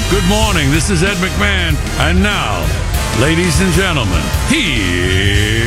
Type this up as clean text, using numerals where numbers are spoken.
Good morning. This is Ed McMahon. And now, ladies and gentlemen, here